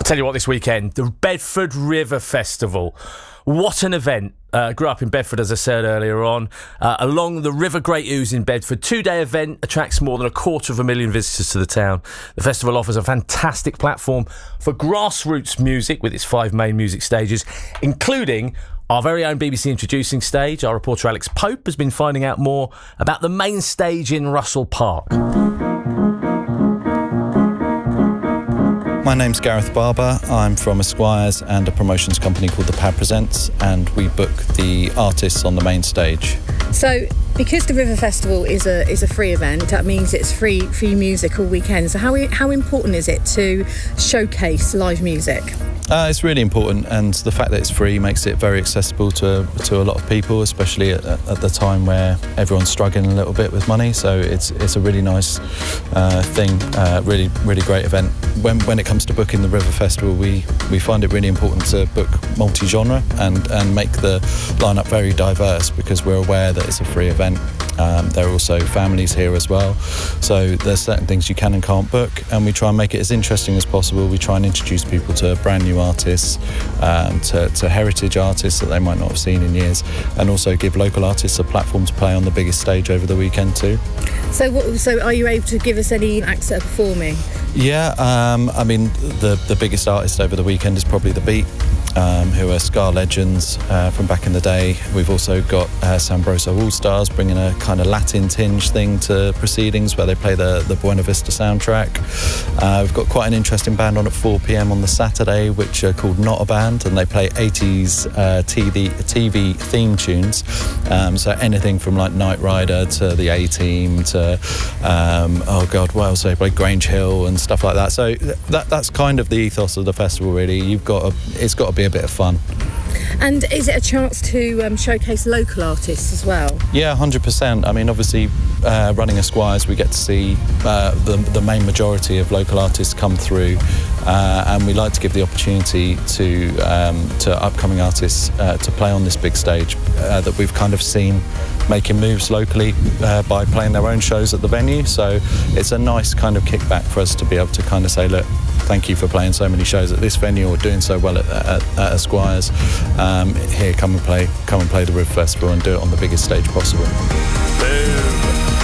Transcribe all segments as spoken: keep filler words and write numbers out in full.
Tell you what, this weekend, the Bedford River Festival. What an event. Uh, grew up in Bedford, as I said earlier on, uh, along the River Great Ouse in Bedford. Two-day event attracts more than a quarter of a million visitors to the town. The festival offers a fantastic platform for grassroots music with its five main music stages, including our very own B B C Introducing Stage. Our reporter Alex Pope has been finding out more about the main stage in Russell Park. My name's Gareth Barber. I'm from Esquires and a promotions company called The Pad Presents, and we book the artists on the main stage. So, because the River Festival is a is a free event, that means it's free free music all weekend. So, how how important is it to showcase live music? Uh, it's really important, and the fact that it's free makes it very accessible to to a lot of people, especially at, at the time where everyone's struggling a little bit with money. So it's it's a really nice uh, thing, uh, really really great event. When when it comes to booking the River Festival, we we find it really important to book multi-genre and and make the lineup very diverse, because we're aware that it's a free event. Um, there are also families here as well, so there's certain things you can and can't book, and we try and make it as interesting as possible. We try and introduce people to brand new artists, um, to, to heritage artists that they might not have seen in years, and also give local artists a platform to play on the biggest stage over the weekend too. So, what, so are you able to give us any acts that are performing? Yeah, um, I mean, the the biggest artist over the weekend is probably The Beat, um, who are ska legends uh, from back in the day. We've also got uh, Sambroso All Stars bringing a kind of Latin tinge thing to proceedings, where they play the, the Buena Vista soundtrack. Uh, we've got quite an interesting band on at four p.m. on the Saturday, which are called Not a Band, and they play eighties uh, T V T V theme tunes. Um, so anything from like Knight Rider to the A-Team to um, oh god, what else? They play Grange Hill and stuff like that. So that that's kind of the ethos of the festival, really. You've got a, it's got to be a bit of fun. And is it a chance to um, showcase local artists as well? Yeah, one hundred percent. I mean, obviously, uh, running Esquires, we get to see uh, the, the main majority of local artists come through, uh, and we like to give the opportunity to um, to upcoming artists uh, to play on this big stage uh, that we've kind of seen making moves locally uh, by playing their own shows at the venue. So it's a nice kind of kickback for us to be able to kind of say, look, thank you for playing so many shows at this venue or doing so well at, at, at Esquires. Um, here, come and play, come and play the River Festival and do it on the biggest stage possible. Boom.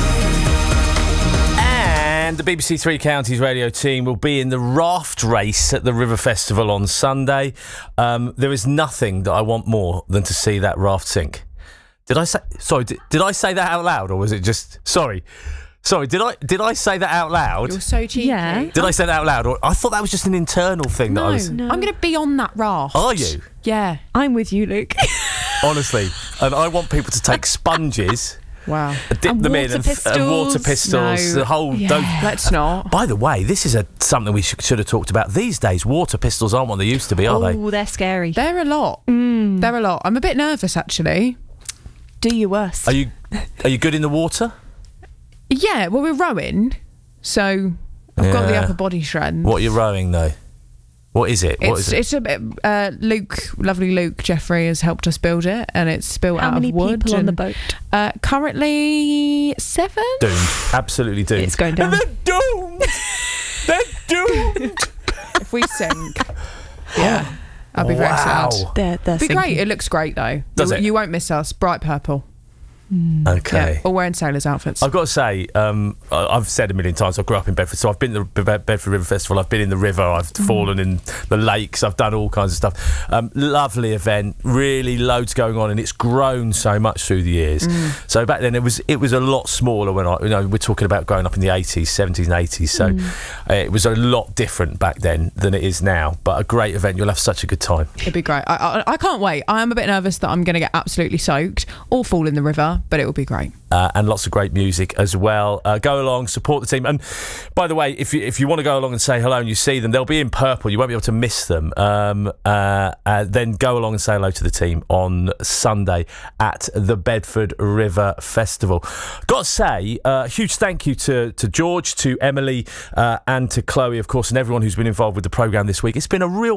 And the B B C Three Counties radio team will be in the raft race at the River Festival on Sunday. Um, there is nothing that I want more than to see that raft sink. Did I say? Sorry, did, did I say that out loud, or was it just? Sorry, sorry. Did I did I say that out loud? You're so cheeky. Yeah. Did I say that out loud, or I thought that was just an internal thing that No, I was. No. I'm going to be on that raft. Are you? Yeah. I'm with you, Luke. Honestly, and I want people to take sponges. Wow. Dip And them in water and, and water pistols. pistols. No. The whole. Yeah. Don't, Let's not. by the way, this is a something we should, should have talked about. These days, water pistols aren't what they used to be, are they? Oh, they're scary. They're a lot. Mm. They're a lot. I'm a bit nervous, actually. Do your worst. Are you Are you good in the water? Yeah, well, we're rowing, so I've got the Yeah. upper body strength. What are you rowing though? What is it? What It's is it? it's a bit. Uh, Luke, lovely Luke Jeffrey, has helped us build it, and it's built How out many of wood. people on the and, boat? Uh, currently seven. Doomed. Absolutely doomed. It's going down. And they're doomed. They're doomed. If we sink, yeah, I'll be very Wow. sad. They're, they're Be sinking. great. It looks great though. Does you, it? you won't miss us. Bright purple. Okay. Yeah, all wearing sailors' outfits. I've got to say, um, I- I've said a million times, I grew up in Bedford, so I've been to the Be- Bedford River Festival, I've been in the river, I've fallen in the lakes, I've done all kinds of stuff. Um, lovely event, really loads going on, and it's grown so much through the years. So back then it was it was a lot smaller when I, you know, we're talking about growing up in the eighties, seventies and eighties, so uh, it was a lot different back then than it is now, but a great event, you'll have such a good time. It'd be great. I, I, I can't wait. I am a bit nervous that I'm going to get absolutely soaked or fall in the river, but it will be great. Uh, and lots of great music as well. Uh, go along, support the team. And by the way, if you if you want to go along and say hello and you see them, they'll be in purple. You won't be able to miss them. Um, uh, uh, then go along and say hello to the team on Sunday at the Bedford River Festival. Got to say, a uh, huge thank you to, to George, to Emily, uh, and to Chloe, of course, and everyone who's been involved with the programme this week. It's been a real